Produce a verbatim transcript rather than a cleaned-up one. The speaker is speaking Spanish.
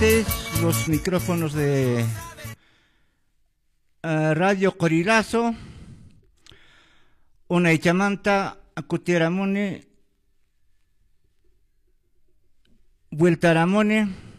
ustedes los micrófonos de uh, Radio Corilazo, una ichamanta acutiramone, vueltaramone.